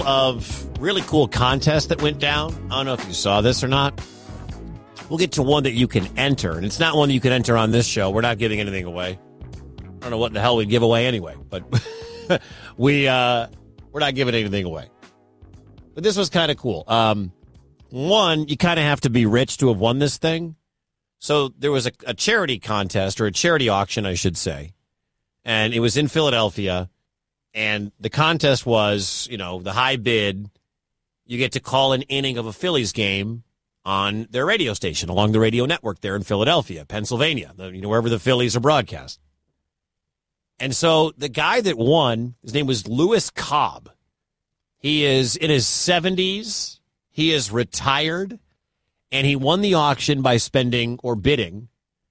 Of really cool contests that went down. I don't know if you saw this or not. We'll get to one that you can enter, and it's not one that you can enter on this show. We're not giving anything away. I don't know what the hell we'd give away anyway, but we're not giving anything away. But this was kind of cool. One, you kind of have to be rich to have won this thing. So there was a charity contest, or a charity auction, I should say, and it was in Philadelphia. And the contest was, the high bid, you get to call an inning of a Phillies game on their radio station along the radio network there in Philadelphia, Pennsylvania, wherever the Phillies are broadcast. And so the guy that won, his name was Lewis Cobb. He is in his 70s. He is retired. And he won the auction by spending or bidding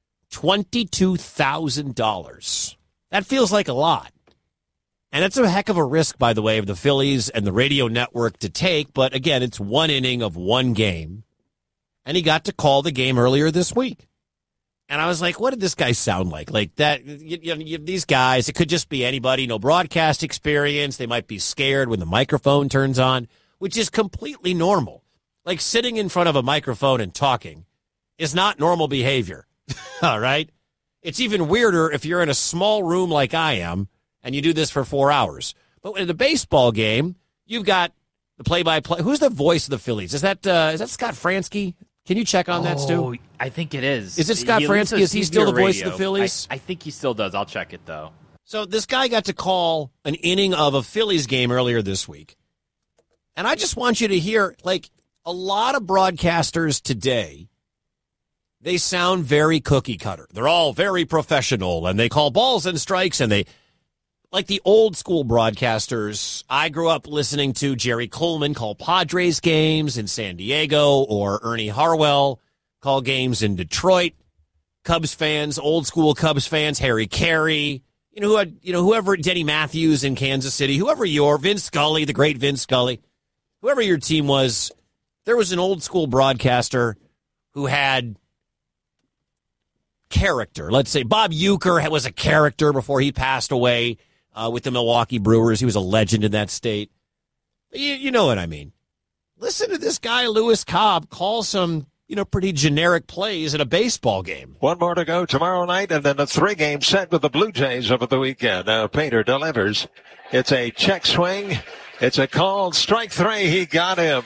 $22,000. That feels like a lot. And it's a heck of a risk, by the way, of the Phillies and the radio network to take. But again, it's one inning of one game. And he got to call the game earlier this week. And I was like, what did this guy sound like? Like that, these guys, it could just be anybody, no broadcast experience. They might be scared when the microphone turns on, which is completely normal. Like sitting in front of a microphone and talking is not normal behavior. All right? It's even weirder if you're in a small room like I am, and you do this for 4 hours. But in a baseball game, you've got the play-by-play. Who's the voice of the Phillies? Is that Scott Franzke? Can you check on that, Stu? I think it is. Is it Scott Franzke? Is he still the voice of the Phillies? I think he still does. I'll check it, though. So this guy got to call an inning of a Phillies game earlier this week. And I just want you to hear, like, a lot of broadcasters today, they sound very cookie-cutter. They're all very professional, and they call balls and strikes, and they... Like the old school broadcasters, I grew up listening to Jerry Coleman call Padres games in San Diego, or Ernie Harwell call games in Detroit. Cubs fans, old school Cubs fans, Harry Carey, whoever, Denny Matthews in Kansas City, Vince Scully, the great Vince Scully, whoever your team was, there was an old school broadcaster who had character. Let's say Bob Uecker was a character before he passed away. With the Milwaukee Brewers. He was a legend in that state. You know what I mean. Listen to this guy, Lewis Cobb, call some, pretty generic plays in a baseball game. One more to go tomorrow night, and then a 3-game set with the Blue Jays over the weekend. Now Painter delivers. It's a check swing. It's a called strike 3. He got him.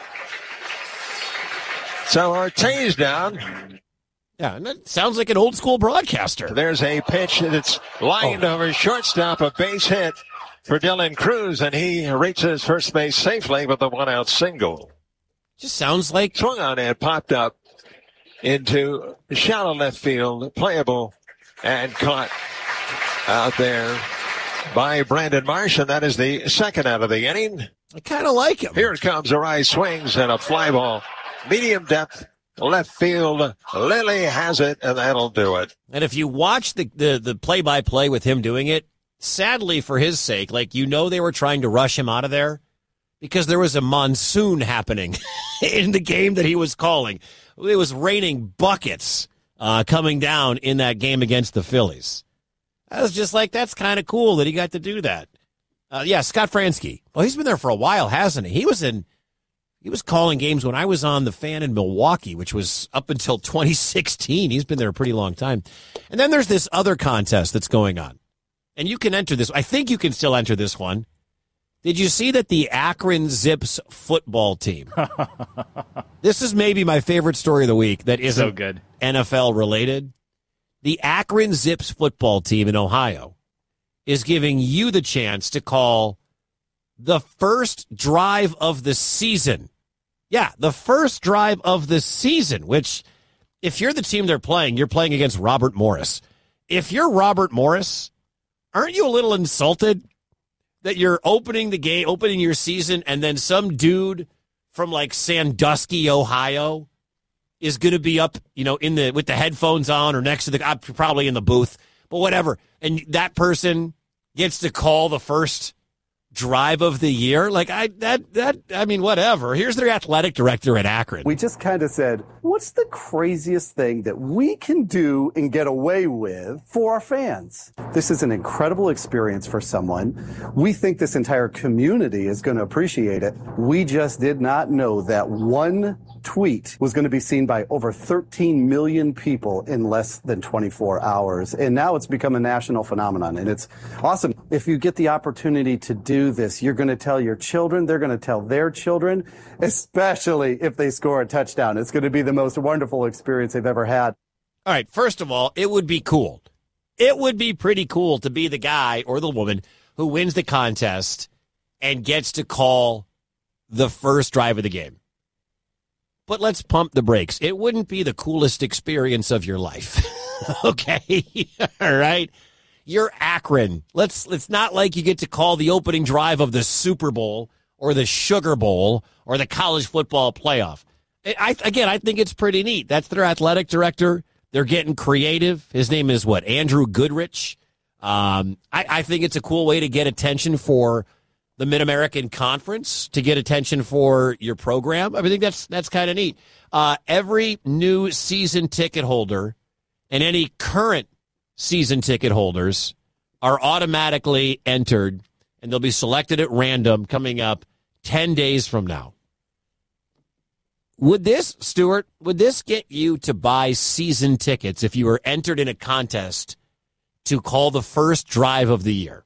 So Ortiz down. Yeah, and that sounds like an old-school broadcaster. There's a pitch that's lined over shortstop, a base hit for Dylan Cruz, and he reaches first base safely with a 1-out single. Just sounds like... Swung on it, popped up into shallow left field, playable, and caught out there by Brandon Marsh, and that is the second out of the inning. I kind of like him. Here it comes, Arise swings, and a fly ball, medium depth, left field. Lilly has it, and that'll do it. And if you watch the play-by-play with him doing it, sadly for his sake, they were trying to rush him out of there because there was a monsoon happening in the game that he was calling. It was raining buckets coming down in that game against the Phillies. I was just like, that's kind of cool that he got to do that. Scott Franzke. Well, he's been there for a while, hasn't he? He was calling games when I was on The Fan in Milwaukee, which was up until 2016. He's been there a pretty long time. And then there's this other contest that's going on. And you can enter this. I think you can still enter this one. Did you see that the Akron Zips football team? This is maybe my favorite story of the week that isn't so good. NFL related. The Akron Zips football team in Ohio is giving you the chance to call the first drive of the season. Yeah, the first drive of the season, which if you're the team they're playing, you're playing against Robert Morris. If you're Robert Morris, aren't you a little insulted that you're opening the game, opening your season, and then some dude from Sandusky, Ohio is going to be up, with the headphones on or next to probably in the booth, but whatever. And that person gets to call the first drive of the year. Like I mean, whatever. Here's their athletic director at Akron. We just kind of said, what's the craziest thing that we can do and get away with for our fans? This is an incredible experience for someone. We think this entire community is going to appreciate it. We just did not know that one tweet was going to be seen by over 13 million people in less than 24 hours. And now it's become a national phenomenon, and it's awesome. If you get the opportunity to do this, you're going to tell your children, they're going to tell their children, especially if they score a touchdown. It's going to be the most wonderful experience they've ever had. All right, first of all, it would be cool. It would be pretty cool to be the guy or the woman who wins the contest and gets to call the first drive of the game. But let's pump the brakes. It wouldn't be the coolest experience of your life. Okay? All right? You're Akron. It's not like you get to call the opening drive of the Super Bowl or the Sugar Bowl or the college football playoff. I think it's pretty neat. That's their athletic director. They're getting creative. His name is what? Andrew Goodrich. I think it's a cool way to get attention for the Mid-American Conference, to get attention for your program. I think that's kind of neat. Every new season ticket holder and any current season ticket holders are automatically entered, and they'll be selected at random coming up 10 days from now. Would this, Stuart, get you to buy season tickets if you were entered in a contest to call the first drive of the year?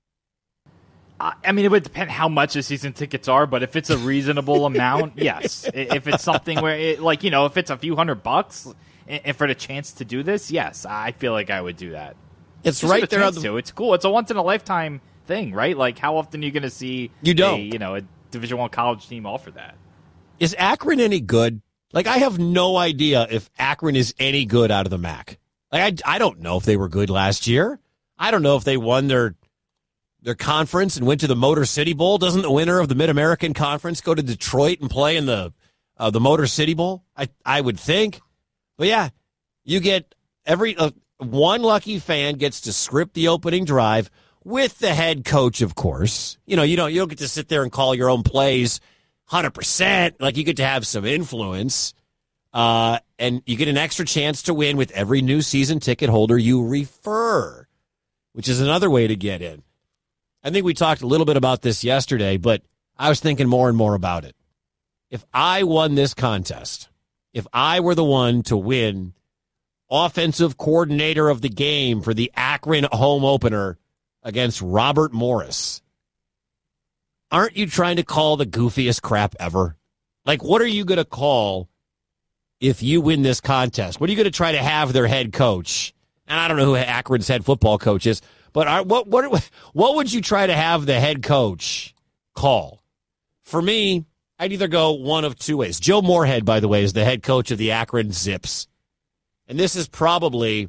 I mean, it would depend how much the season tickets are, but if it's a reasonable amount, yes. If it's something where, if it's a few $100 and for the chance to do this, yes, I feel like I would do that. It's just right there. It's cool. It's a once-in-a-lifetime thing, right? Like, how often are you going to see a Division I college team offer that? Is Akron any good? Like, I have no idea if Akron is any good out of the MAC. Like, I don't know if they were good last year. I don't know if they won their conference and went to the Motor City Bowl. Doesn't the winner of the Mid-American Conference go to Detroit and play in the Motor City Bowl? I would think. But yeah, you get one lucky fan gets to script the opening drive with the head coach, of course. You don't get to sit there and call your own plays 100%. Like, you get to have some influence. And you get an extra chance to win with every new season ticket holder you refer, which is another way to get in. I think we talked a little bit about this yesterday, but I was thinking more and more about it. If I won this contest, if I were the one to win offensive coordinator of the game for the Akron home opener against Robert Morris, aren't you trying to call the goofiest crap ever? Like, what are you going to call if you win this contest? What are you going to try to have their head coach? And I don't know who Akron's head football coach is, but what would you try to have the head coach call? For me, I'd either go one of two ways. Joe Moorhead, by the way, is the head coach of the Akron Zips. And this is the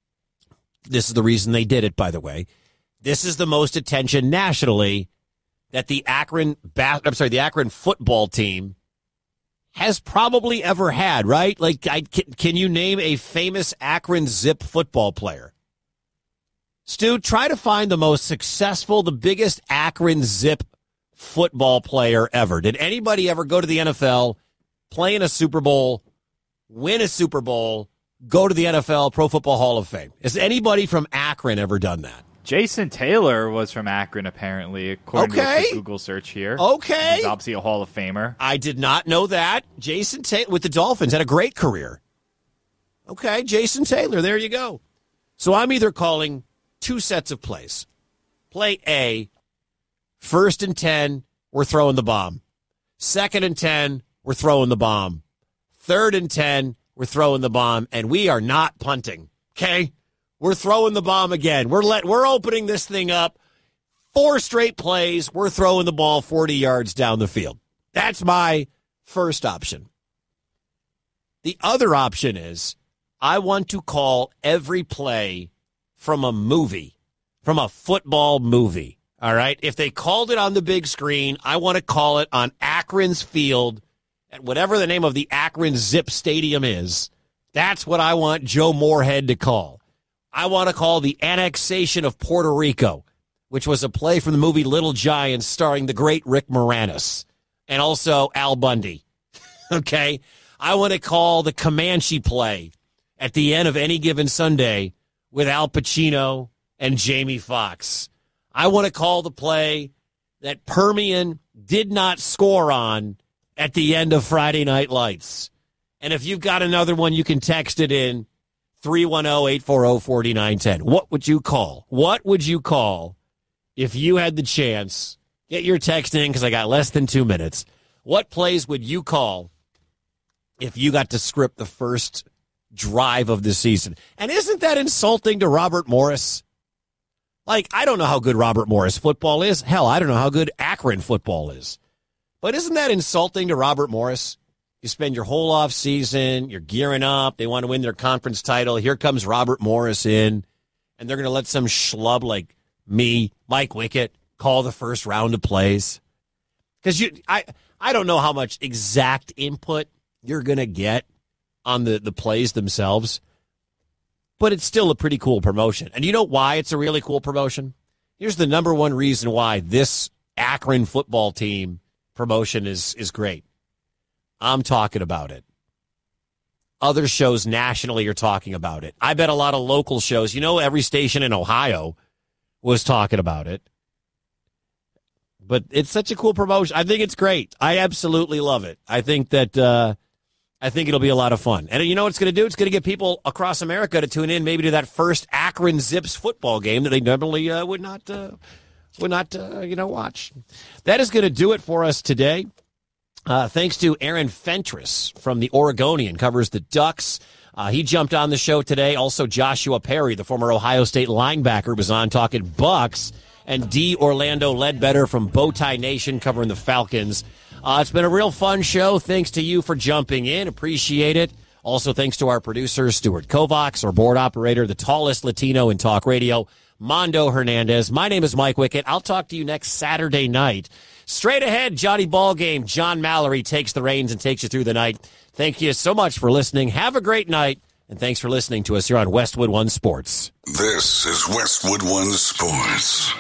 reason they did it, by the way. This is the most attention nationally that the Akron football team has probably ever had, right? Like, can you name a famous Akron Zip football player? Stu, try to find the most successful, the biggest Akron Zip football player ever. Did anybody ever go to the NFL, play in a Super Bowl, win a Super Bowl, go to the NFL Pro Football Hall of Fame? Has anybody from Akron ever done that? Jason Taylor was from Akron, apparently, according to the Google search here. Okay. He's obviously a Hall of Famer. I did not know that. Jason Taylor with the Dolphins had a great career. Okay, Jason Taylor, there you go. So I'm either calling two sets of plays. Play A, 1st and 10, we're throwing the bomb. 2nd and 10, we're throwing the bomb. 3rd and 10, we're throwing the bomb, and we are not punting. Okay? We're throwing the bomb again. We're opening this thing up. 4 straight plays, we're throwing the ball 40 yards down the field. That's my first option. The other option is I want to call every play from a movie, from a football movie. All right? If they called it on the big screen, I want to call it on Akron's field at whatever the name of the Akron Zip Stadium is. That's what I want Joe Moorhead to call. I want to call the annexation of Puerto Rico which was a play from the movie Little Giants starring the great Rick Moranis and also Al Bundy. Okay? I want to call the Comanche play at the end of Any Given Sunday with Al Pacino and Jamie Foxx. I want to call the play that Permian did not score on at the end of Friday Night Lights. And if you've got another one, you can text it in 310-840-4910. What would you call? What would you call if you had the chance? Get your text in because I got less than 2 minutes. What plays would you call if you got to script the first drive of the season? And isn't that insulting to Robert Morris? Like, I don't know how good Robert Morris football is. Hell, I don't know how good Akron football is. But isn't that insulting to Robert Morris? You spend your whole off season, you're gearing up, they want to win their conference title. Here comes Robert Morris in, and they're going to let some schlub like me, Mike Wickett, call the first round of plays. Because I don't know how much exact input you're going to get on the plays themselves, but it's still a pretty cool promotion. And you know why it's a really cool promotion? Here's the number one reason why this Akron football team promotion is great. I'm talking about it. Other shows nationally are talking about it. I bet a lot of local shows, every station in Ohio was talking about it. But it's such a cool promotion. I think it's great. I absolutely love it. I think that I think it'll be a lot of fun. And you know what it's going to do? It's going to get people across America to tune in maybe to that first Akron Zips football game that they normally would not watch. That is going to do it for us today. Thanks to Aaron Fentress from the Oregonian, covers the Ducks. He jumped on the show today. Also, Joshua Perry, the former Ohio State linebacker, was on talking Bucks. And D. Orlando Ledbetter from Bowtie Nation covering the Falcons. It's been a real fun show. Thanks to you for jumping in. Appreciate it. Also, thanks to our producer, Stuart Kovacs, our board operator, the tallest Latino in talk radio, Mondo Hernandez. My name is Mike Wickett. I'll talk to you next Saturday night. Straight ahead, Johnny Ballgame. John Mallory takes the reins and takes you through the night. Thank you so much for listening. Have a great night, and thanks for listening to us here on Westwood One Sports. This is Westwood One Sports.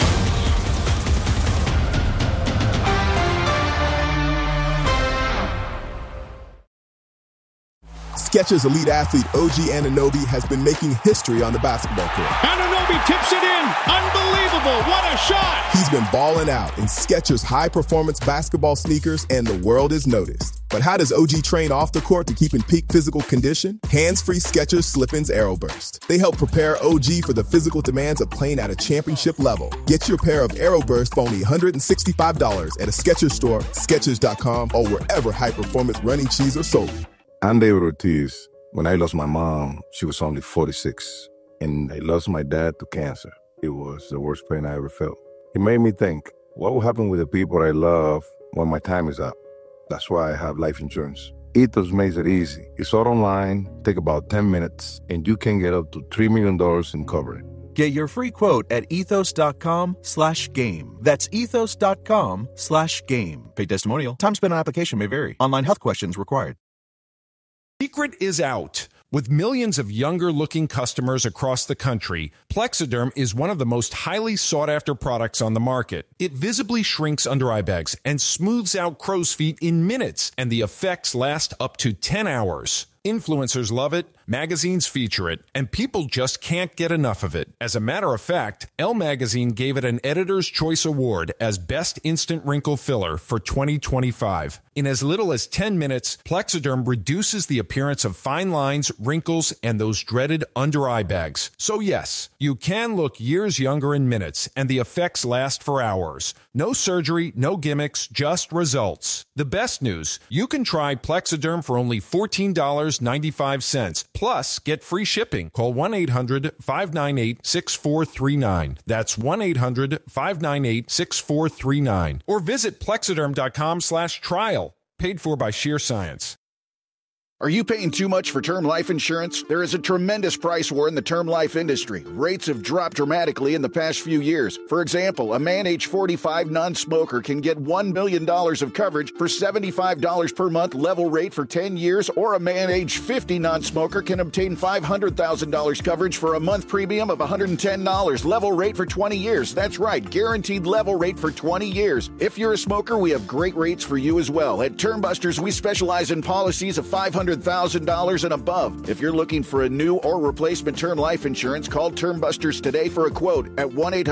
Skechers elite athlete OG Anunoby has been making history on the basketball court. Anunoby tips it in. Unbelievable. What a shot. He's been balling out in Skechers high-performance basketball sneakers, and the world has noticed. But how does OG train off the court to keep in peak physical condition? Hands-free Skechers Slip-ins Aeroburst. They help prepare OG for the physical demands of playing at a championship level. Get your pair of Aeroburst for only $165 at a Skechers store, Skechers.com, or wherever high-performance running shoes are sold. I'm David Ortiz. When I lost my mom, she was only 46, and I lost my dad to cancer. It was the worst pain I ever felt. It made me think, what will happen with the people I love when my time is up? That's why I have life insurance. Ethos makes it easy. It's all online, take about 10 minutes, and you can get up to $3 million in coverage. Get your free quote at ethos.com/game. That's ethos.com/game. Paid testimonial. Time spent on application may vary. Online health questions required. Secret is out. With millions of younger-looking customers across the country, Plexiderm is one of the most highly sought-after products on the market. It visibly shrinks under-eye bags and smooths out crow's feet in minutes, and the effects last up to 10 hours. Influencers love it, magazines feature it, and people just can't get enough of it. As a matter of fact, Elle Magazine gave it an Editor's Choice Award as Best Instant Wrinkle Filler for 2025. In as little as 10 minutes, Plexiderm reduces the appearance of fine lines, wrinkles, and those dreaded under-eye bags. So yes, you can look years younger in minutes, and the effects last for hours. No surgery, no gimmicks, just results. The best news, you can try Plexiderm for only $14.95. Plus, get free shipping. Call 1-800-598-6439. That's 1-800-598-6439. Or visit Plexiderm.com/trial. Paid for by Sheer Science. Are you paying too much for term life insurance? There is a tremendous price war in the term life industry. Rates have dropped dramatically in the past few years. For example, a man age 45 non-smoker can get $1 million of coverage for $75 per month level rate for 10 years, or a man age 50 non-smoker can obtain $500,000 coverage for a month premium of $110 level rate for 20 years. That's right, guaranteed level rate for 20 years. If you're a smoker, we have great rates for you as well. At Term Busters, we specialize in policies of $500,000 and above. If you're looking for a new or replacement term life insurance, call Term Busters today for a quote at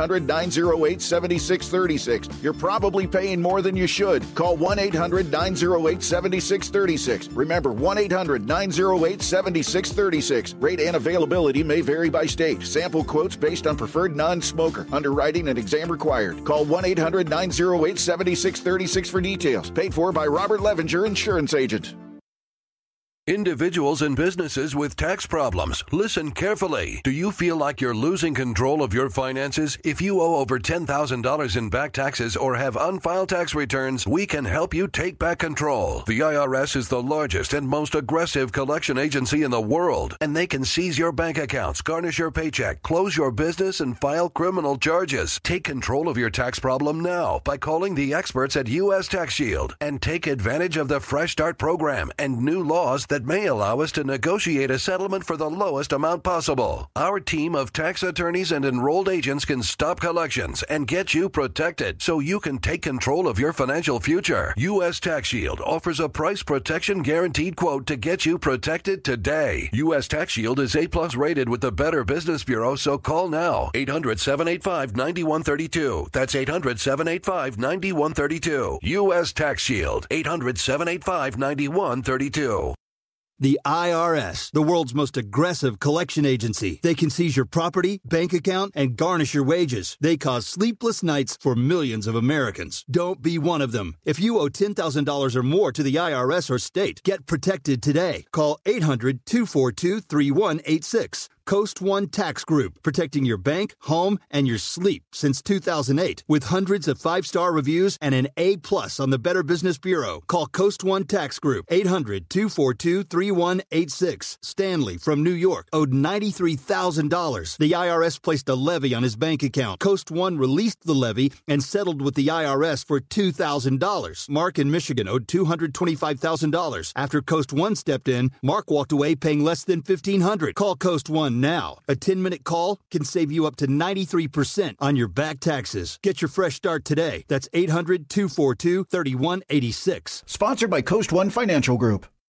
1-800-908-7636. You're probably paying more than you should. Call 1-800-908-7636. Remember, 1-800-908-7636. Rate and availability may vary by state. Sample quotes based on preferred non-smoker. Underwriting and exam required. Call 1-800-908-7636 for details. Paid for by Robert Levenger, Insurance Agent. Individuals and businesses with tax problems, listen carefully. Do you feel like you're losing control of your finances? If you owe over $10,000 in back taxes or have unfiled tax returns, we can help you take back control. The IRS is the largest and most aggressive collection agency in the world, and they can seize your bank accounts, garnish your paycheck, close your business, and file criminal charges. Take control of your tax problem now by calling the experts at U.S. Tax Shield and take advantage of the Fresh Start program and new laws that may allow us to negotiate a settlement for the lowest amount possible. Our team of tax attorneys and enrolled agents can stop collections and get you protected so you can take control of your financial future. U.S. Tax Shield offers a price protection guaranteed quote to get you protected today. U.S. Tax Shield is A+ rated with the Better Business Bureau, so call now. 800-785-9132. That's 800-785-9132. U.S. Tax Shield. 800-785-9132. The IRS, the world's most aggressive collection agency. They can seize your property, bank account, and garnish your wages. They cause sleepless nights for millions of Americans. Don't be one of them. If you owe $10,000 or more to the IRS or state, get protected today. Call 800-242-3186. Coast One Tax Group, protecting your bank, home, and your sleep since 2008. With hundreds of 5-star reviews and an A+ on the Better Business Bureau. Call Coast One Tax Group, 800-242-3186. Stanley from New York owed $93,000. The IRS placed a levy on his bank account. Coast One released the levy and settled with the IRS for $2,000. Mark in Michigan owed $225,000. After Coast One stepped in, Mark walked away paying less than $1,500. Call Coast One now. A 10-minute call can save you up to 93% on your back taxes. Get your fresh start today. That's 800-242-3186. Sponsored by Coast One Financial Group.